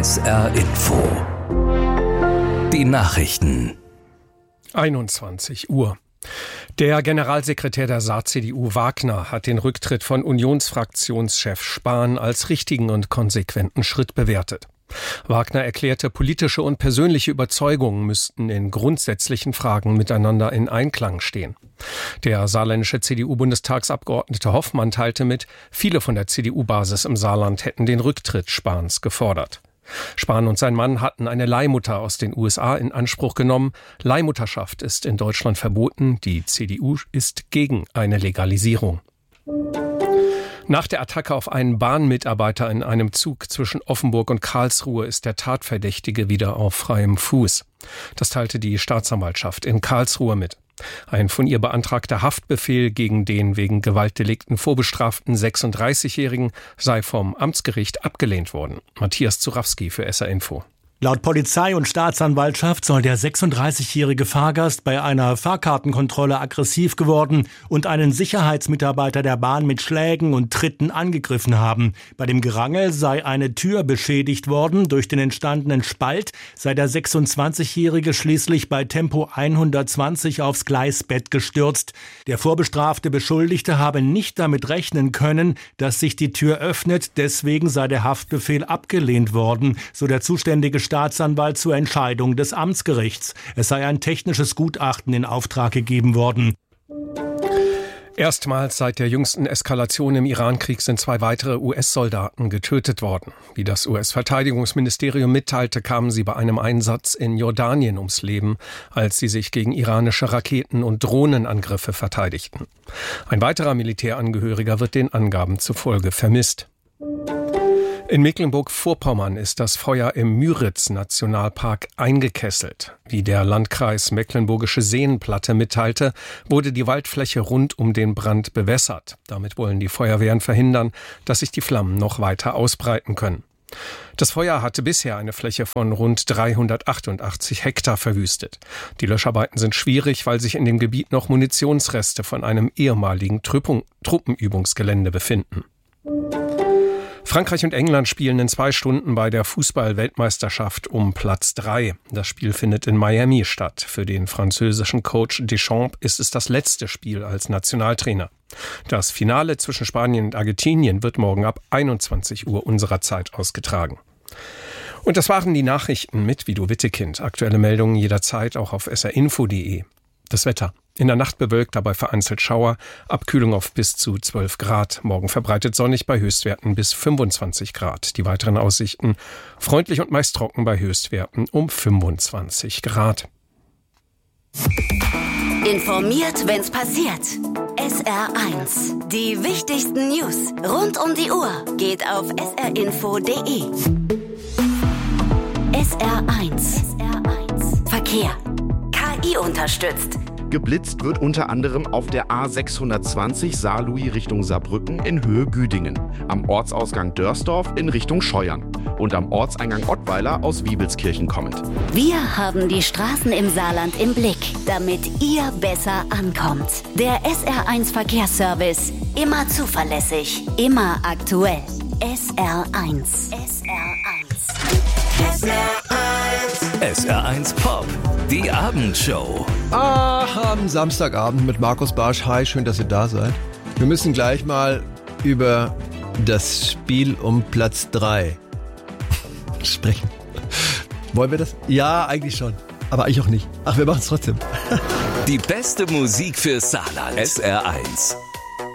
SR Info. Die Nachrichten. 21 Uhr. Der Generalsekretär der Saar-CDU Wagner hat den Rücktritt von Unionsfraktionschef Spahn als richtigen und konsequenten Schritt bewertet. Wagner erklärte, politische und persönliche Überzeugungen müssten in grundsätzlichen Fragen miteinander in Einklang stehen. Der saarländische CDU-Bundestagsabgeordnete Hoffmann teilte mit, viele von der CDU-Basis im Saarland hätten den Rücktritt Spahns gefordert. Spahn und sein Mann hatten eine Leihmutter aus den USA in Anspruch genommen. Leihmutterschaft ist in Deutschland verboten. Die CDU ist gegen eine Legalisierung. Nach der Attacke auf einen Bahnmitarbeiter in einem Zug zwischen Offenburg und Karlsruhe ist der Tatverdächtige wieder auf freiem Fuß. Das teilte die Staatsanwaltschaft in Karlsruhe mit. Ein von ihr beantragter Haftbefehl gegen den wegen Gewaltdelikten vorbestraften 36-Jährigen sei vom Amtsgericht abgelehnt worden. Matthias Zurawski für SR Info. Laut Polizei und Staatsanwaltschaft soll der 36-jährige Fahrgast bei einer Fahrkartenkontrolle aggressiv geworden und einen Sicherheitsmitarbeiter der Bahn mit Schlägen und Tritten angegriffen haben. Bei dem Gerangel sei eine Tür beschädigt worden. Durch den entstandenen Spalt sei der 26-jährige schließlich bei Tempo 120 aufs Gleisbett gestürzt. Der vorbestrafte Beschuldigte habe nicht damit rechnen können, dass sich die Tür öffnet. Deswegen sei der Haftbefehl abgelehnt worden, so der zuständige Staatsanwalt zur Entscheidung des Amtsgerichts. Es sei ein technisches Gutachten in Auftrag gegeben worden. Erstmals seit der jüngsten Eskalation im Iran-Krieg sind 2 weitere US-Soldaten getötet worden. Wie das US-Verteidigungsministerium mitteilte, kamen sie bei einem Einsatz in Jordanien ums Leben, als sie sich gegen iranische Raketen- und Drohnenangriffe verteidigten. Ein weiterer Militärangehöriger wird den Angaben zufolge vermisst. In Mecklenburg-Vorpommern ist das Feuer im Müritz-Nationalpark eingekesselt. Wie der Landkreis Mecklenburgische Seenplatte mitteilte, wurde die Waldfläche rund um den Brand bewässert. Damit wollen die Feuerwehren verhindern, dass sich die Flammen noch weiter ausbreiten können. Das Feuer hatte bisher eine Fläche von rund 388 Hektar verwüstet. Die Löscharbeiten sind schwierig, weil sich in dem Gebiet noch Munitionsreste von einem ehemaligen Truppenübungsgelände befinden. Frankreich und England spielen in 2 Stunden bei der Fußball-Weltmeisterschaft um Platz 3. Das Spiel findet in Miami statt. Für den französischen Coach Deschamps ist es das letzte Spiel als Nationaltrainer. Das Finale zwischen Spanien und Argentinien wird morgen ab 21 Uhr unserer Zeit ausgetragen. Und das waren die Nachrichten mit Vido Wittekind. Aktuelle Meldungen jederzeit auch auf srinfo.de. Das Wetter. In der Nacht bewölkt, dabei vereinzelt Schauer, Abkühlung auf bis zu 12 Grad. Morgen verbreitet sonnig bei Höchstwerten bis 25 Grad. Die weiteren Aussichten freundlich und meist trocken bei Höchstwerten um 25 Grad. Informiert, wenn's passiert. SR1. Die wichtigsten News rund um die Uhr geht auf srinfo.de. SR1. Verkehr. KI unterstützt. Geblitzt wird unter anderem auf der A620 Saarlouis Richtung Saarbrücken in Höhe Güdingen, am Ortsausgang Dörsdorf in Richtung Scheuern und am Ortseingang Ottweiler aus Wiebelskirchen kommend. Wir haben die Straßen im Saarland im Blick, damit ihr besser ankommt. Der SR1 Verkehrsservice. Immer zuverlässig, immer aktuell. SR1. SR1 Pop, die Abendshow. Am Samstagabend mit Markus Barsch. Hi, schön, dass ihr da seid. Wir müssen gleich mal über das Spiel um Platz 3 sprechen. Wollen wir das? Ja, eigentlich schon. Aber eigentlich auch nicht. Ach, wir machen es trotzdem. Die beste Musik für Saarland. SR1.